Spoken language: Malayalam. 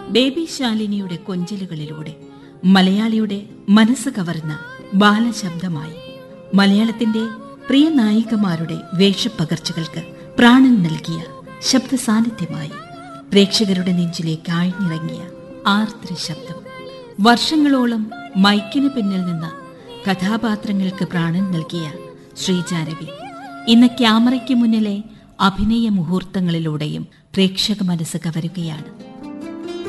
ബേബി ശാലിനിയുടെ കൊഞ്ചലുകളിലൂടെ മലയാളിയുടെ മനസ്സ് കവർന്ന ബാലശബ്ദമായി, മലയാളത്തിന്റെ പ്രിയ നായികമാരുടെ വേഷപ്പകർച്ചകൾക്ക് പ്രാണൻ നൽകിയ ശബ്ദ സാന്നിധ്യമായി, പ്രേക്ഷകരുടെ നെഞ്ചിലേക്ക് ആഴ്ന്നിറങ്ങിയ ആർദ്ര ശബ്ദം. വർഷങ്ങളോളം മൈക്കിന് പിന്നിൽ നിന്ന് കഥാപാത്രങ്ങൾക്ക് പ്രാണൻ നൽകിയ ശ്രീജാരവി ഇന്ന് ക്യാമറയ്ക്ക് മുന്നിലെ അഭിനയ മുഹൂർത്തങ്ങളിലൂടെയും പ്രേക്ഷക മനസ്സ് കവരുകയാണ്.